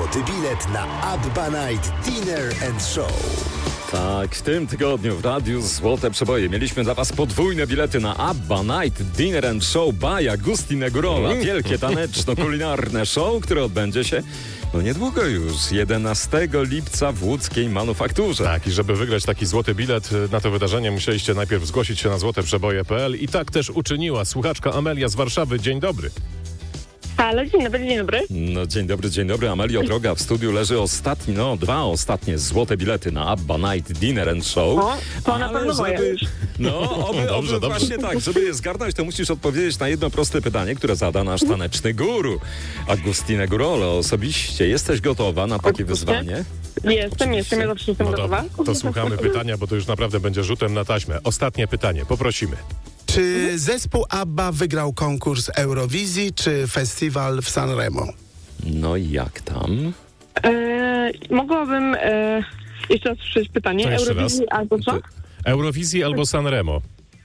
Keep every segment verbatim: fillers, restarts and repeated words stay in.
Złoty bilet na Abba Night Dinner and Show. Tak, w tym tygodniu w Radiu Złote Przeboje mieliśmy dla Was podwójne bilety na Abba Night Dinner and Show by Agustin Gurola. Wielkie taneczno-kulinarne show, które odbędzie się no niedługo już, jedenastego lipca w łódzkiej Manufakturze. Tak, i żeby wygrać taki złoty bilet na to wydarzenie, musieliście najpierw zgłosić się na złote przeboje kropka p l i tak też uczyniła słuchaczka Amelia z Warszawy. Dzień dobry. Halo, dzień dobry, dzień dobry. No dzień dobry, dzień dobry. Amelio, droga, w studiu leży ostatni, no dwa ostatnie złote bilety na Abba Night Dinner and Show. O, to na pewno moje. żeby, no, oby, Dobrze, oby dobrze. właśnie tak, żeby je zgarnąć, to musisz odpowiedzieć na jedno proste pytanie, które zada nasz taneczny guru, Agustin Gurola. Osobiście jesteś gotowa na takie Oczywiście. wyzwanie? Jestem, jestem, ja zawsze jestem No gotowa. dobra, to słuchamy pytania, bo to już naprawdę będzie rzutem na taśmę. Ostatnie pytanie, poprosimy. Czy zespół ABBA wygrał konkurs Eurowizji, czy festiwal w Sanremo? No i jak tam? E, mogłabym e, jeszcze raz słyszeć pytanie. To jeszcze Eurowizji albo co? Eurowizji albo Sanremo?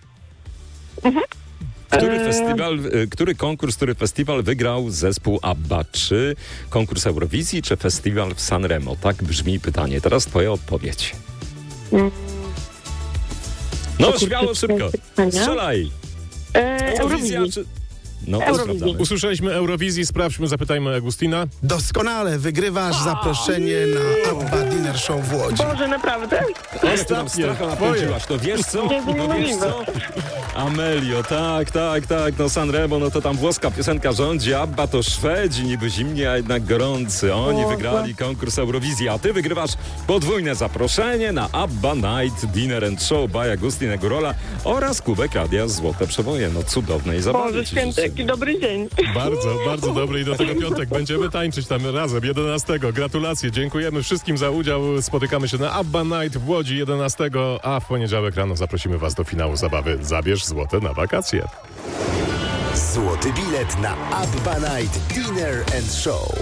Który Eee. festiwal, y, który konkurs, który festiwal wygrał zespół ABBA? Czy konkurs Eurowizji, czy festiwal w Sanremo? Tak brzmi pytanie. Teraz twoja odpowiedź. Mm. No, Konkurs śmiało, szybko. pytania? Strzelaj. E, Eurowizja, Eurowizji. czy... No, to Eurowizji. sprawdzamy. Usłyszeliśmy Eurowizji, sprawdźmy, zapytajmy Agustina. Doskonale, wygrywasz zaproszenie na ABBA Dinner Show w Łodzi. Boże, naprawdę? Ale ty nam stracha napędziłaś. To wiesz co? Nie, to No wiesz niemożliwe. co? Amelio, tak, tak, tak. No Sanremo, no to tam włoska piosenka rządzi. ABBA to Szwedzi, niby zimni, a jednak gorący. Oni O, wygrali konkurs Eurowizji, a ty wygrywasz podwójne zaproszenie na ABBA Night Dinner and Show by Agustin Gurola oraz kubek Radia Złote Przeboje. No cudownej zabawy Boże ci święty, życzymy. jaki dobry dzień. Bardzo, bardzo dobry i do tego piątek będziemy tańczyć tam razem jedenastego. Gratulacje, dziękujemy wszystkim za udział. Spotykamy się na Abba Night w Łodzi jedenastego, a w poniedziałek rano zaprosimy Was do finału zabawy Zabierz złote na wakacje. Złoty bilet na Abba Night Dinner and Show.